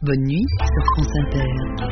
Bonne nuit sur France Inter.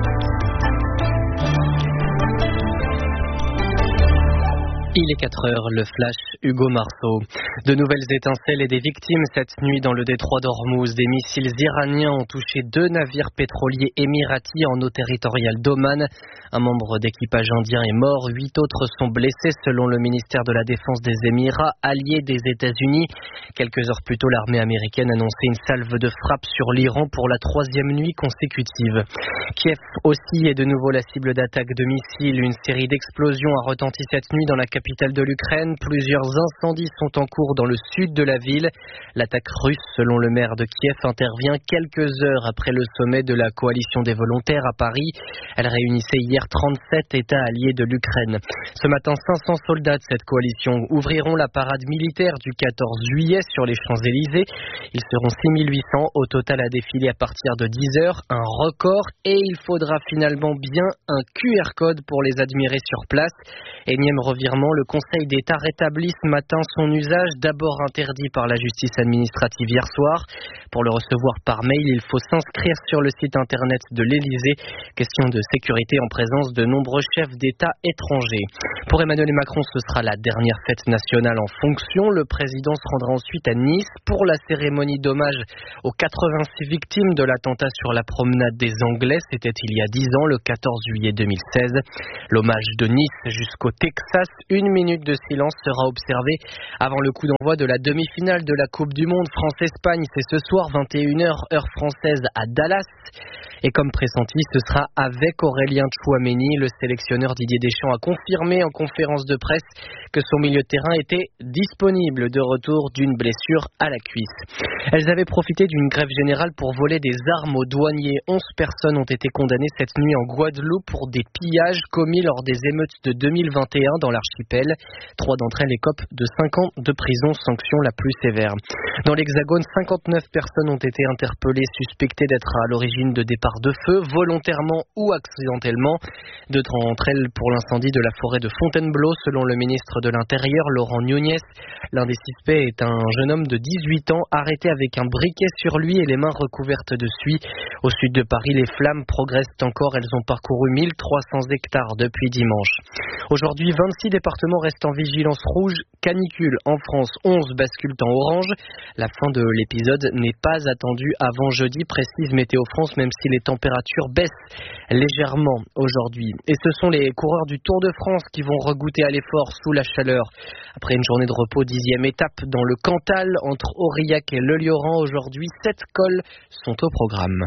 Il est 4 heures, le flash, Hugo Marceau. De nouvelles étincelles et des victimes cette nuit dans le détroit d'Ormuz. Des missiles iraniens ont touché 2 navires pétroliers émiratis en eau territoriale d'Oman. Un membre d'équipage indien est mort, 8 autres sont blessés selon le ministère de la Défense des Émirats, allié des États-Unis. Quelques heures plus tôt, l'armée américaine annonçait une salve de frappe sur l'Iran pour la 3e nuit consécutive. Kiev aussi est de nouveau la cible d'attaques de missiles. Une série d'explosions a retenti cette nuit dans la capitale de l'Ukraine. Plusieurs incendies sont en cours dans le sud de la ville. L'attaque russe, selon le maire de Kiev, intervient quelques heures après le sommet de la coalition des volontaires à Paris. Elle réunissait hier 37 États alliés de l'Ukraine. Ce matin, 500 soldats de cette coalition ouvriront la parade militaire du 14 juillet sur les Champs-Élysées. Ils seront 6800 au total à défiler à partir de 10 heures, un record, et il faudra finalement bien un QR code pour les admirer sur place. Énième revirement, le Conseil d'État rétablit ce matin son usage, d'abord interdit par la justice administrative hier soir. Pour le recevoir par mail, il faut s'inscrire sur le site internet de l'Élysée. Question de sécurité en présence de nombreux chefs d'État étrangers. Pour Emmanuel Macron, ce sera la dernière fête nationale en fonction. Le président se rendra ensuite à Nice pour la cérémonie d'hommage aux 86 victimes de l'attentat sur la promenade des Anglais. C'était il y a 10 ans, le 14 juillet 2016. L'hommage de Nice jusqu'au Texas. 1 minute de silence sera observée avant le coup d'envoi de la demi-finale de la Coupe du Monde France-Espagne. C'est ce soir, 21h, heure française à Dallas. Et comme pressenti, ce sera avec Aurélien Tchouaméni. Le sélectionneur Didier Deschamps a confirmé en conférence de presse que son milieu de terrain était disponible de retour d'une blessure à la cuisse. Elles avaient profité d'une grève générale pour voler des armes aux douaniers. 11 personnes ont été condamnées cette nuit en Guadeloupe pour des pillages commis lors des émeutes de 2021 dans l'archipel. 3 d'entre elles écopent de 5 ans de prison, sanction la plus sévère. Dans l'Hexagone, 59 personnes ont été interpellées, suspectées d'être à l'origine de départs de feu, volontairement ou accidentellement. 2 d'entre elles pour l'incendie de la forêt de Fontainebleau, selon le ministre de l'Intérieur, Laurent Nunez. L'un des suspects est un jeune homme de 18 ans, arrêté avec un briquet sur lui et les mains recouvertes de suie. Au sud de Paris, les flammes progressent encore. Elles ont parcouru 1300 hectares depuis dimanche. Aujourd'hui, 26 départements restent en vigilance rouge. Canicule en France, 11 basculent en orange. La fin de l'épisode n'est pas attendue avant jeudi, précise Météo France, même si les températures baissent légèrement aujourd'hui. Et ce sont les coureurs du Tour de France qui vont regoûter à l'effort sous la chaleur. Après une journée de repos, 10e étape dans le Cantal, entre Aurillac et Le Lioran. Aujourd'hui, 7 cols sont au programme.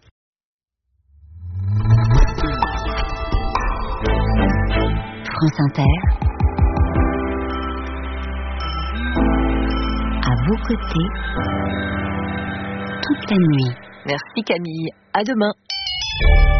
France Inter. À vos côtés, toute la nuit. Merci Camille, à demain.